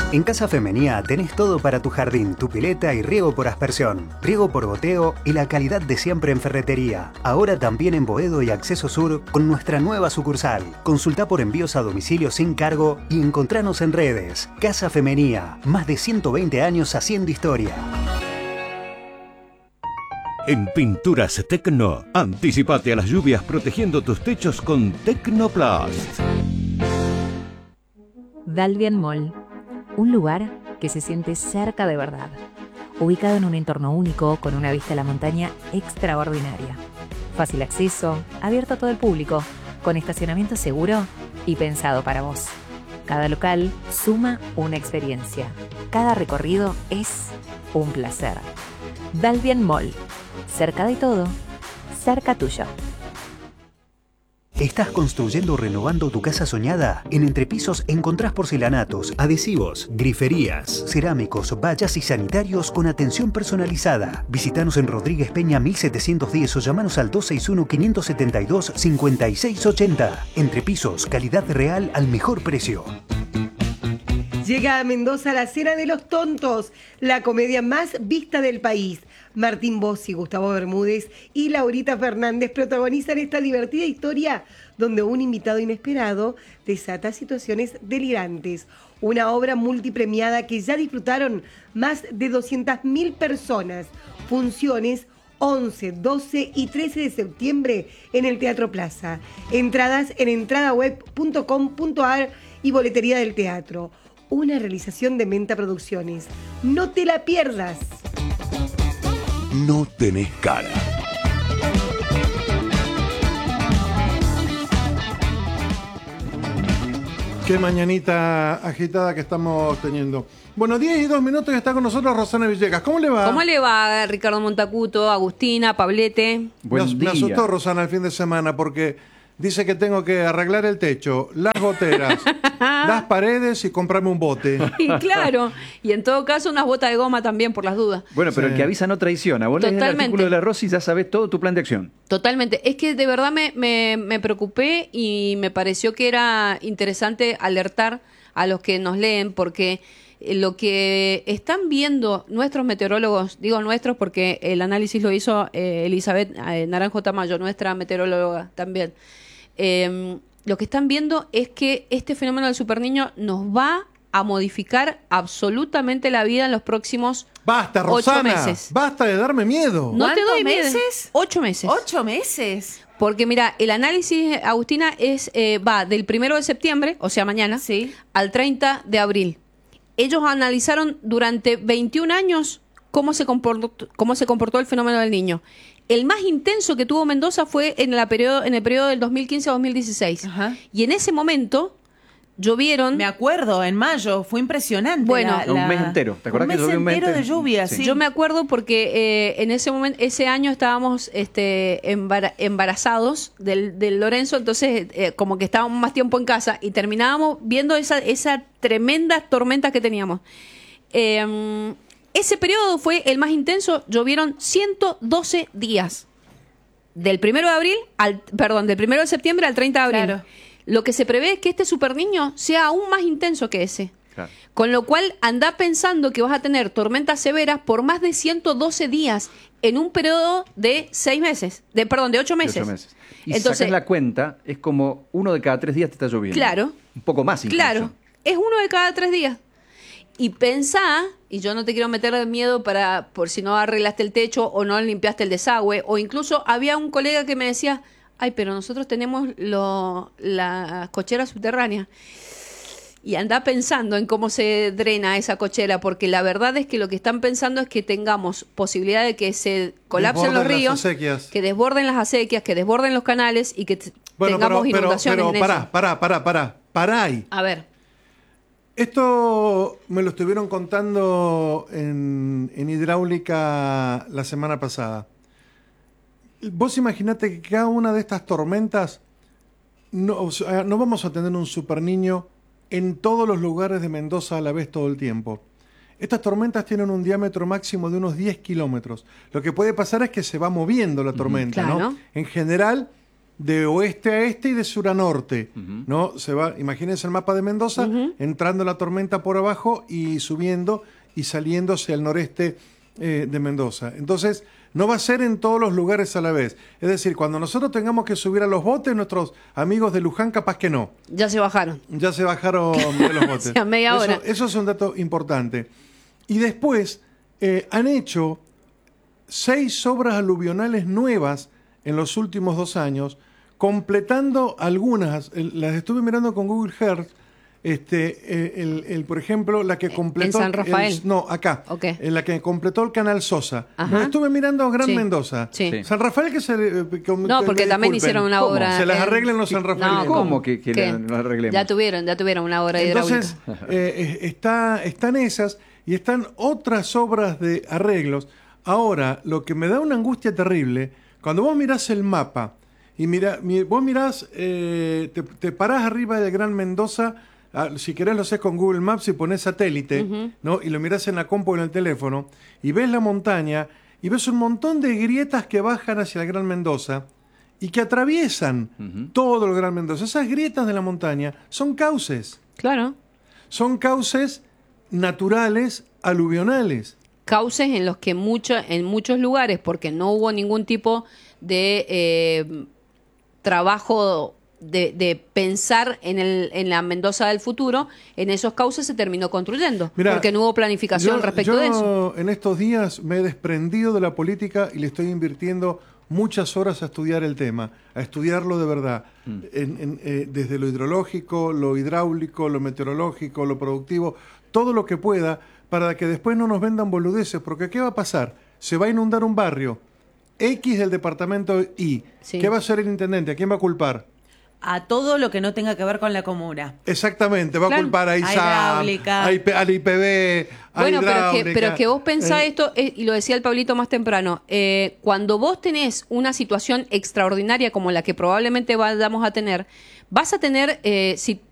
En Casa Femenía tenés todo para tu jardín, tu pileta y riego por aspersión, riego por goteo y la calidad de siempre en ferretería. Ahora también en Boedo y Acceso Sur con nuestra nueva sucursal. Consulta por envíos a domicilio sin cargo y encontranos en redes. Casa Femenía, más de 120 años haciendo historia. En Pinturas Tecno, anticipate a las lluvias protegiendo tus techos con Tecnoplast. Dalvian Mall, un lugar que se siente cerca de verdad, ubicado en un entorno único con una vista a la montaña extraordinaria. Fácil acceso, abierto a todo el público, con estacionamiento seguro y pensado para vos. Cada local suma una experiencia. Cada recorrido es un placer. Dalvian Mall, cerca de todo, cerca tuyo. ¿Estás construyendo o renovando tu casa soñada? En Entrepisos encontrás porcelanatos, adhesivos, griferías, cerámicos, vallas y sanitarios con atención personalizada. Visítanos en Rodríguez Peña 1710 o llamanos al 261-572-5680. Entrepisos, calidad real al mejor precio. Llega a Mendoza La Cena de los Tontos, la comedia más vista del país. Martín Bossi, Gustavo Bermúdez y Laurita Fernández protagonizan esta divertida historia donde un invitado inesperado desata situaciones delirantes. Una obra multipremiada que ya disfrutaron más de 200.000 personas. Funciones 11, 12 y 13 de septiembre en el Teatro Plaza. Entradas en entradaweb.com.ar y boletería del teatro. Una realización de Menta Producciones. No te la pierdas. No tenés cara. Qué mañanita agitada que estamos teniendo. Bueno, 10 y 2 minutos y está con nosotros Rosana Villegas. ¿Cómo le va? ¿Cómo le va, Ricardo Montacuto, Agustina, Pablete? Me asustó Rosana el fin de semana porque dice que tengo que arreglar el techo, las goteras, las paredes y comprarme un bote. Y claro, y en todo caso unas botas de goma también por las dudas. Bueno, pero Sí. el que avisa no traiciona. Vos lees el artículo de la Rosy y ya sabés todo tu plan de acción. Totalmente. Es que de verdad me preocupé y me pareció que era interesante alertar a los que nos leen porque lo que están viendo nuestros meteorólogos, digo nuestros porque el análisis lo hizo Elizabeth Naranjo Tamayo, nuestra meteoróloga también. Lo que están viendo es que este fenómeno del superniño nos va a modificar absolutamente la vida en los próximos Basta, Rosana. 8 meses. Basta de darme miedo. No te doy miedo. meses? 8 meses. 8 meses. Porque mira, el análisis, Agustina, va del 1 de septiembre, o sea, mañana, Sí. al 30 de abril. Ellos analizaron durante 21 años cómo se comportó el fenómeno del niño. El más intenso que tuvo Mendoza fue en el periodo del 2015 a 2016. Ajá. Y en ese momento llovieron... Me acuerdo, en mayo, fue impresionante. Bueno, un mes entero. ¿Te acordás que llovió un mes entero de entero? lluvia, Sí. sí. Yo me acuerdo porque en ese momento, ese año estábamos embarazados del Lorenzo, entonces como que estábamos más tiempo en casa y terminábamos viendo esa tremendas tormentas que teníamos. Ese periodo fue el más intenso, llovieron 112 días. Del 1 de septiembre al 30 de abril. Claro. Lo que se prevé es que este superniño sea aún más intenso que ese. Claro. Con lo cual, anda pensando que vas a tener tormentas severas por más de 112 días en un periodo de 8 meses. De 8 meses. Y si Entonces, sacas la cuenta, es como 1 de cada 3 días te está lloviendo. Claro. Un poco más incluso. claro, es 1 de cada 3 días. Y pensá, y yo no te quiero meter de miedo por si no arreglaste el techo o no limpiaste el desagüe, o incluso había un colega que me decía, ay, pero nosotros tenemos las cocheras subterráneas. Y anda pensando en cómo se drena esa cochera, porque la verdad es que lo que están pensando es que tengamos posibilidad de que se colapsen los Desborden las ríos, acequias. que desborden las acequias, que desborden los canales y que tengamos inundaciones en eso. Pará ahí. A ver. Esto me lo estuvieron contando en hidráulica la semana pasada. Vos imaginate que cada una de estas tormentas no vamos a tener un superniño en todos los lugares de Mendoza a la vez todo el tiempo. Estas tormentas tienen un diámetro máximo de unos 10 kilómetros. Lo que puede pasar es que se va moviendo la tormenta, claro. ¿no? En general, de oeste a este y de sur a norte, ¿no? Se va, imagínense el mapa de Mendoza, entrando la tormenta por abajo y subiendo y saliendo hacia el noreste de Mendoza. Entonces, no va a ser en todos los lugares a la vez. Es decir, cuando nosotros tengamos que subir a los botes, nuestros amigos de Luján capaz que no. Ya se bajaron. Ya se bajaron de los botes. A media hora. Eso es un dato importante. Y después han hecho 6 obras aluvionales nuevas en los últimos 2 años, completando algunas. Las estuve mirando con Google Earth. Por ejemplo, la que completó... ¿En San Rafael? acá. Okay. La que completó el Canal Sosa. Ajá. Estuve mirando Gran Sí. Mendoza. Sí. San Rafael que se... No, porque también hicieron una ¿Cómo? obra. Se las arreglen los San Rafael. No, ¿Cómo que ¿Qué? lo arreglemos? Ya tuvieron una obra Entonces, hidráulica. están esas y están otras obras de arreglos. Ahora, lo que me da una angustia terrible, cuando vos mirás el mapa y vos mirás, te parás arriba del Gran Mendoza, si querés lo haces con Google Maps y ponés satélite, ¿no? Y lo mirás en la compu o en el teléfono, y ves la montaña, y ves un montón de grietas que bajan hacia el Gran Mendoza, y que atraviesan todo el Gran Mendoza. Esas grietas de la montaña son cauces. Claro. Son cauces naturales, aluvionales. Cauces en los que en muchos lugares, porque no hubo ningún tipo de trabajo de pensar en la Mendoza del futuro, en esos cauces se terminó construyendo. Mirá, porque no hubo planificación respecto de eso. En estos días me he desprendido de la política y le estoy invirtiendo muchas horas a estudiar el tema, a estudiarlo de verdad, desde lo hidrológico, lo hidráulico, lo meteorológico, lo productivo, todo lo que pueda, para que después no nos vendan boludeces, porque ¿qué va a pasar? Se va a inundar un barrio X del departamento Y. Sí. ¿Qué va a hacer el intendente? ¿A quién va a culpar? A todo lo que no tenga que ver con la comuna. Exactamente, va a Claro. culpar a ISAM, hidráulica. al IPB, a Bueno, hidráulica. pero que vos pensás esto, y lo decía el Pablito más temprano, cuando vos tenés una situación extraordinaria como la que probablemente vamos a tener, vas a tener